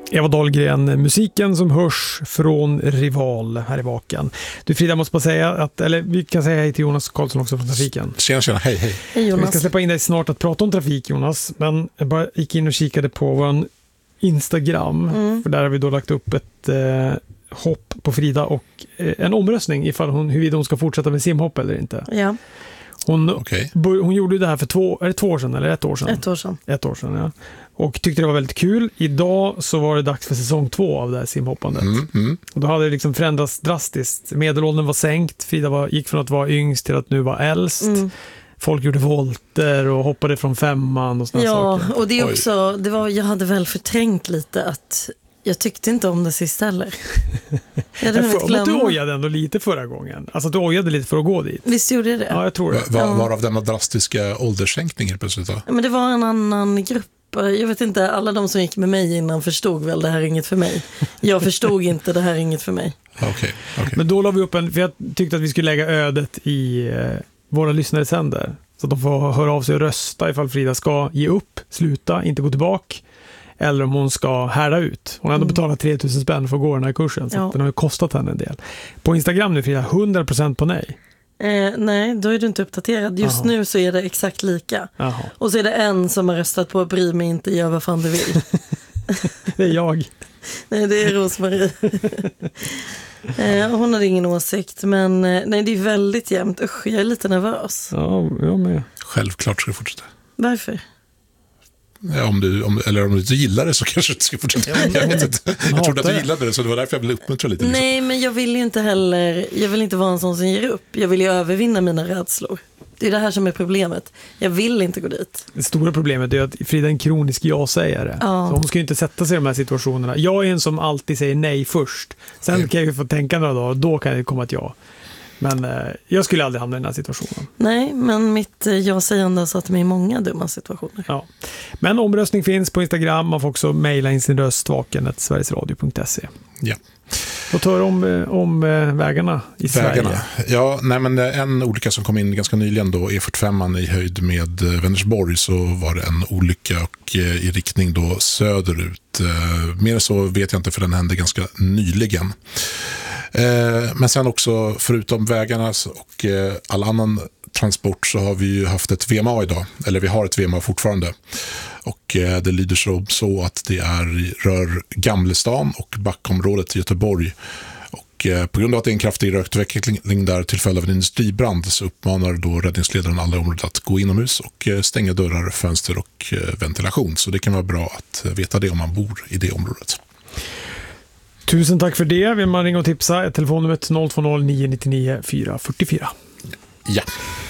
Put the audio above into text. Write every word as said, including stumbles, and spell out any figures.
Eva Dahlgren, musiken som hörs från Rival här i Vaken. Du Frida, måste bara säga att, eller vi kan säga hej till Jonas Karlsson också från trafiken. Tjena, tjena, hej, hej. Hej Jonas. Vi ska släppa in dig snart att prata om trafik, Jonas, men jag bara gick in och kikade på vår Instagram, mm. för där har vi då lagt upp ett eh, hopp på Frida och eh, en omröstning ifall hon, huruvida hon ska fortsätta med simhopp eller inte. Ja. Hon, okay. hon gjorde det här för två, är det två år sedan eller ett år sedan? Ett år sedan. Ett år sedan, ja. Och tyckte det var väldigt kul. Idag så var det dags för säsong två av det här simhoppandet. Mm, mm. Och då hade det liksom förändrats drastiskt. Medelåldern var sänkt. Frida var, gick från att vara yngst till att nu vara äldst. Mm. Folk gjorde volter och hoppade från femman och såna ja, saker. Ja, och det är också, det var, jag hade väl förträngt lite att jag tyckte inte om det sist heller. Jag hade jag för, du ojade ändå lite förra gången. Alltså du ojade lite för att gå dit. Visst gjorde jag det? Ja, jag tror det. Var, ja. Varav denna drastiska ålderssänkning plötsligt då? Ja, men det var en annan grupp. Jag vet inte, alla de som gick med mig innan förstod väl det här är inget för mig. Jag förstod inte det här är inget för mig. Okay, okay. Men då la vi upp en, för jag tyckte att vi skulle lägga ödet i eh, våra lyssnares händer. Så att de får höra av sig och rösta ifall Frida ska ge upp, sluta, inte gå tillbaka. Eller om hon ska härda ut. Hon har ändå betalat tre tusen spänn för att gå den här kursen. Så ja. Den har ju kostat henne en del. På Instagram nu Frida, hundra procent på nej. Eh, nej, då är du inte uppdaterad. Just Aha. nu så är det exakt lika. Aha. Och så är det en som har röstat på bry mig inte, gör vad fan du vill. Det är jag. Nej, det är Rosmarie. eh, hon hade ingen åsikt, men eh, nej, det är väldigt jämnt. Usch, jag är lite nervös. Ja, jag med. Självklart ska du fortsätta. Varför? Ja, om du, om, eller om du inte gillar det så kanske du inte ska fortsätta. Jag vet inte. Jag trodde att du gillade det, så det var därför jag ville uppmuntra lite. Liksom. Nej, men jag vill ju inte heller, jag vill inte vara en sån som ger upp. Jag vill ju övervinna mina rädslor. Det är det här som är problemet. Jag vill inte gå dit. Det stora problemet är att Frida är en kronisk ja-sägare. Ja. Så hon ska ju inte sätta sig i de här situationerna. Jag är en som alltid säger nej först. Sen nej. kan jag ju få tänka några dagar och då kan det komma ett ja. Men eh, jag skulle aldrig hamna i den här situationen. Nej, men mitt eh, ja-sägande har satt mig i många dumma situationer. Ja. Men omröstning finns på Instagram. Man får också mejla in sin röst vaken at sverigesradio punkt se. Ja. Vad tar om, om vägarna i vägarna. Sverige? Ja, nej, men en olycka som kom in ganska nyligen då, E fyrtiofem i höjd med Vänersborg, så var det en olycka och i riktning då söderut. Mer så vet jag inte, för den hände ganska nyligen. Men sen också, förutom vägarna och all annan transport, så har vi ju haft ett V M A idag, eller vi har ett V M A fortfarande. Och eh, det lyder så, så att det är, rör Gamlestan och Backområdet i Göteborg. Och eh, på grund av att det är en kraftig rökutveckling där till följd av en industribrand, så uppmanar då räddningsledaren alla området att gå inomhus och eh, stänga dörrar, fönster och eh, ventilation. Så det kan vara bra att eh, veta det om man bor i det området. Tusen tack för det. Vill man ringa och tipsa, telefonnumret noll två noll nio nio nio fyra fyra fyra. Ja.